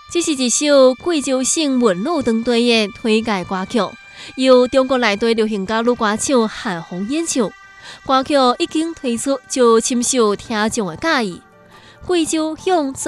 这是一首贵州省文路灯队的推介歌曲，由中国内地流行歌女歌手韩红演唱。歌曲已经推出，就深受听众的喜意。贵州向